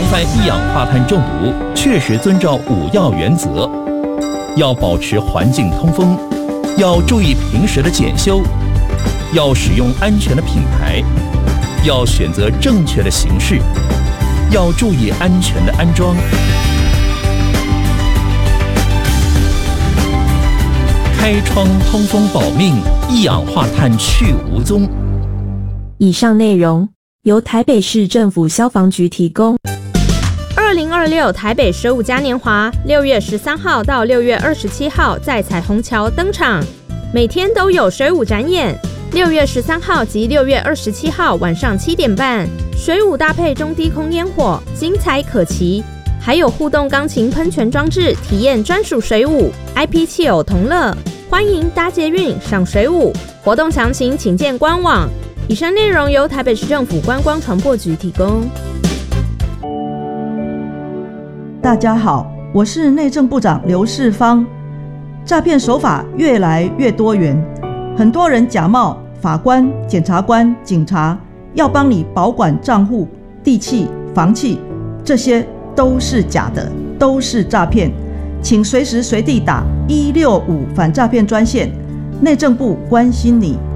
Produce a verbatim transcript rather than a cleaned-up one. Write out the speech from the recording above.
范一氧化碳中毒，确实遵照五要原则，要保持环境通风，要注意平时的检修，要使用安全的品牌，要选择正确的形式，要注意安全的安装。开窗通风保命，一氧化碳去无踪。 以上内容由台北市政府消防局提供。 二零二六台北十五嘉年华，六月十三号到六月二十七号在彩虹桥登场，每天都有水舞展演。六月十三号及六月二十七号晚上七点半，水舞搭配中低空烟火，精彩可期。还有互动钢琴喷泉装置，体验专属水舞 ，I P 汽友同乐。欢迎搭捷运赏水舞，活动详情请见官网。以上内容由台北市政府观光传播局提供。 大家好，我是内政部长刘世芳。诈骗手法越来越多元，很多人假冒法官、检察官、警察，要帮你保管账户、地契、房契，这些都是假的，都是诈骗。请随时随地打一六五反诈骗专线，内政部关心你。